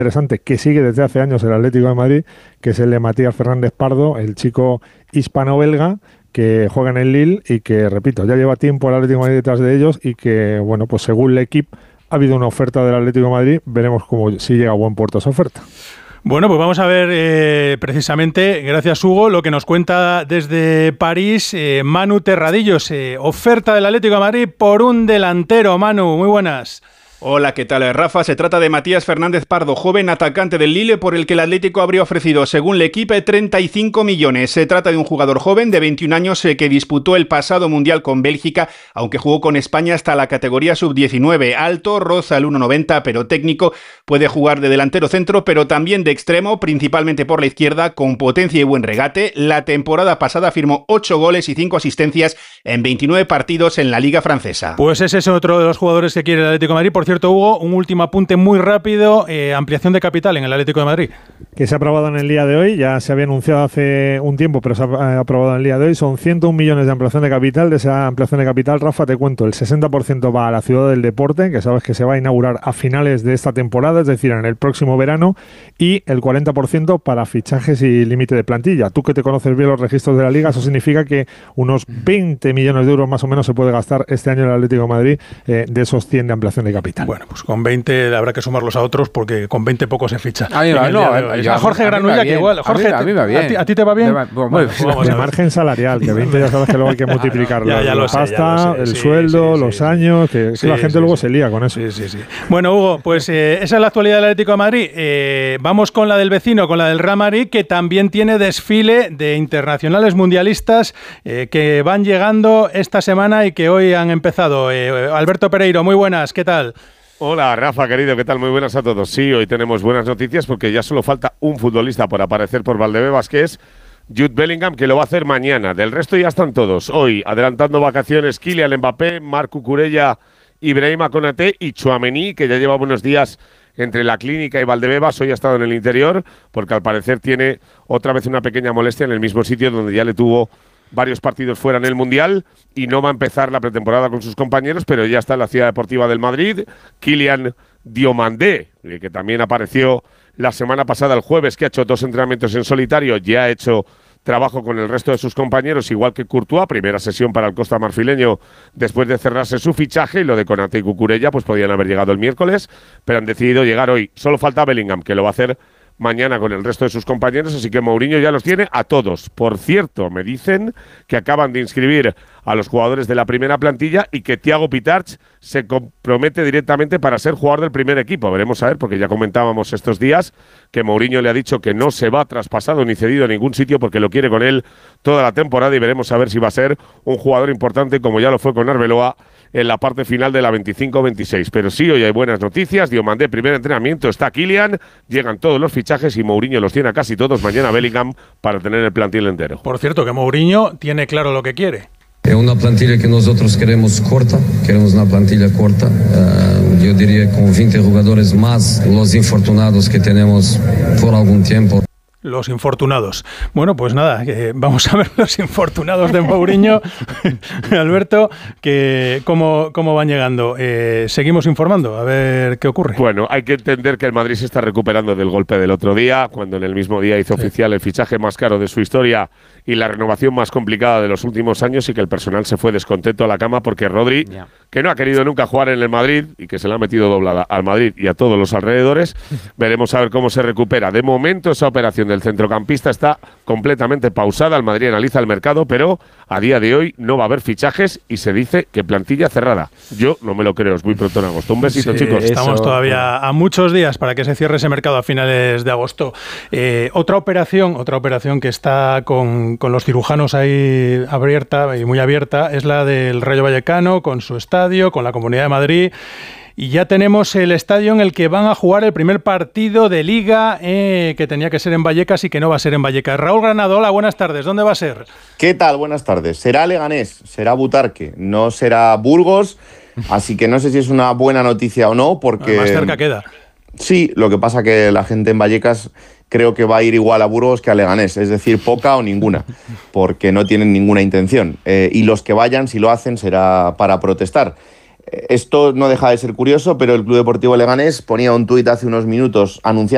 interesante que sigue desde hace años el Atlético de Madrid, que es el de Matías Fernández Pardo, el chico hispano-belga que juega en el Lille y que, repito, ya lleva tiempo el Atlético de Madrid detrás de ellos y que, bueno, pues según el equipo ha habido una oferta del Atlético de Madrid, veremos cómo si llega a buen puerto esa oferta. Bueno, pues vamos a ver precisamente, gracias Hugo, lo que nos cuenta desde París Manu Terradillos, oferta del Atlético de Madrid por un delantero. Manu, muy buenas. Hola, ¿qué tal, Rafa? Se trata de Matías Fernández Pardo, joven atacante del Lille, por el que el Atlético habría ofrecido, según el equipo, 35 millones. Se trata de un jugador joven de 21 años que disputó el pasado Mundial con Bélgica, aunque jugó con España hasta la categoría sub-19. Alto, roza el 1,90, pero técnico, puede jugar de delantero centro, pero también de extremo, principalmente por la izquierda, con potencia y buen regate. La temporada pasada firmó 8 goles y 5 asistencias en 29 partidos en la Liga Francesa. Pues ese es otro de los jugadores que quiere el Atlético de Madrid. Por cierto, Hugo, un último apunte muy rápido, ampliación de capital en el Atlético de Madrid. Que se ha aprobado en el día de hoy, ya se había anunciado hace un tiempo, pero se ha aprobado en el día de hoy, son 101 millones de ampliación de capital. De esa ampliación de capital, Rafa, te cuento, el 60% va a la Ciudad del Deporte, que sabes que se va a inaugurar a finales de esta temporada, es decir, en el próximo verano, y el 40% para fichajes y límite de plantilla. Tú que te conoces bien los registros de la Liga, eso significa que unos 20 millones de euros más o menos se puede gastar este año el Atlético de Madrid de esos 100 de ampliación de capital. Bueno, pues con 20 habrá que sumarlos a otros porque con 20 poco se ficha. A mí a Jorge Granulla, que igual. Jorge, a mí va bien. ¿A ti te va bien? Vamos de margen salarial, que 20 ya sabes que luego hay que multiplicar la pasta, el sí, sueldo, sí, los años, que la gente luego se lía con eso. Sí. Bueno, Hugo, pues esa es la actualidad del Atlético de Madrid. Vamos con la del vecino, con la del Real Madrid, que también tiene desfile de internacionales mundialistas que van llegando esta semana y que hoy han empezado. Alberto Pereiro, muy buenas, ¿qué tal? Hola, Rafa, querido, ¿qué tal? Muy buenas a todos. Sí, hoy tenemos buenas noticias porque ya solo falta un futbolista por aparecer por Valdebebas, que es Jude Bellingham, que lo va a hacer mañana. Del resto ya están todos. Hoy, adelantando vacaciones, Kylian Mbappé, Marc Cucurella, Ibrahima Konaté y Tchouaméni, que ya lleva unos días entre la clínica y Valdebebas. Hoy ha estado en el interior porque al parecer tiene otra vez una pequeña molestia en el mismo sitio donde ya le tuvo varios partidos fuera en el Mundial y no va a empezar la pretemporada con sus compañeros, pero ya está en la Ciudad Deportiva del Madrid. Kylian Diomandé, que también apareció la semana pasada, el jueves, que ha hecho 2 entrenamientos en solitario, ya ha hecho trabajo con el resto de sus compañeros, igual que Courtois, primera sesión para el Costa Marfileño después de cerrarse su fichaje, y lo de Konaté y Cucurella pues podían haber llegado el miércoles, pero han decidido llegar hoy. Solo falta Bellingham, que lo va a hacer mañana con el resto de sus compañeros, así que Mourinho ya los tiene a todos. Por cierto, me dicen que acaban de inscribir a los jugadores de la primera plantilla y que Thiago Pitarch se compromete directamente para ser jugador del primer equipo. Veremos a ver, porque ya comentábamos estos días que Mourinho le ha dicho que no se va traspasado ni cedido a ningún sitio porque lo quiere con él toda la temporada, y veremos a ver si va a ser un jugador importante como ya lo fue con Arbeloa en la parte final de la 25-26. Pero sí, hoy hay buenas noticias. Diomandé, primer entrenamiento, está Kylian, llegan todos los fichajes y Mourinho los tiene a casi todos. Mañana Bellingham para tener el plantel entero. Por cierto, que Mourinho tiene claro lo que quiere. Es una plantilla que nosotros queremos corta, queremos una plantilla corta, yo diría con 20 jugadores más los infortunados que tenemos por algún tiempo. Los infortunados. Bueno, pues nada, vamos a ver los infortunados de Mourinho. Alberto, que cómo van llegando. Seguimos informando, a ver qué ocurre. Bueno, hay que entender que el Madrid se está recuperando del golpe del otro día, cuando en el mismo día hizo oficial el fichaje más caro de su historia y la renovación más complicada de los últimos años, y que el personal se fue descontento a la cama porque Rodri, que no ha querido nunca jugar en el Madrid y que se le ha metido doblada al Madrid y a todos los alrededores, veremos a ver cómo se recupera. De momento esa operación del centrocampista está completamente pausada. El Madrid analiza el mercado, pero a día de hoy no va a haber fichajes y se dice que plantilla cerrada. Yo no me lo creo, es muy pronto en agosto. Un besito, chicos. Estamos todavía a muchos días para que se cierre ese mercado a finales de agosto. Otra operación que está con los cirujanos ahí abierta y muy abierta es la del Rayo Vallecano, con su estadio, con la Comunidad de Madrid. Y ya tenemos el estadio en el que van a jugar el primer partido de Liga, que tenía que ser en Vallecas y que no va a ser en Vallecas. Raúl Granado, hola, buenas tardes. ¿Dónde va a ser? ¿Qué tal? Buenas tardes. Será Leganés, será Butarque, no será Burgos, así que no sé si es una buena noticia o no, porque... Más cerca queda. Sí, lo que pasa que la gente en Vallecas creo que va a ir igual a Burgos que a Leganés, es decir, poca o ninguna, porque no tienen ninguna intención. Y los que vayan, si lo hacen, será para protestar. Esto no deja de ser curioso, pero el Club Deportivo Leganés ponía un tuit hace unos minutos anunciando